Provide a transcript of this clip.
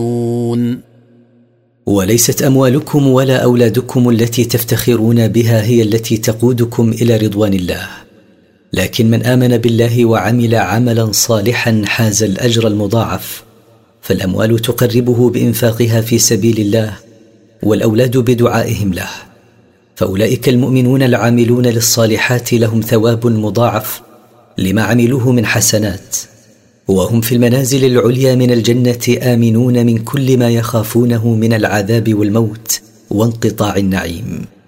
وليست أموالكم ولا أولادكم التي تفتخرون بها هي التي تقودكم إلى رضوان الله، لكن من آمن بالله وعمل عملا صالحا حاز الأجر المضاعف، فالأموال تقربه بإنفاقها في سبيل الله، والأولاد بدعائهم له، فأولئك المؤمنون العاملون للصالحات لهم ثواب مضاعف لما عملوه من حسنات، وهم في المنازل العليا من الجنة آمنون من كل ما يخافونه من العذاب والموت وانقطاع النعيم.